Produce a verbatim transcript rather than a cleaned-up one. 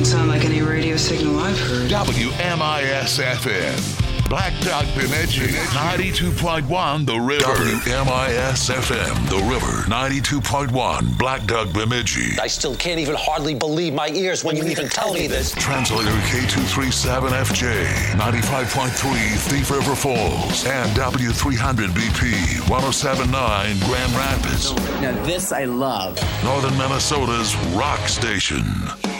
doesn't sound like any radio signal I've heard. W M I S F M. Black Dog Bemidji, ninety-two point one The River. W M I S F M, The River, ninety-two point one, Black Dog Bemidji. I still can't even hardly believe my ears when you even tell me this. Translator K two thirty-seven F J, ninety-five point three Thief River Falls, and W three hundred B P, one oh seven point nine Grand Rapids. Now this I love. Northern Minnesota's rock station.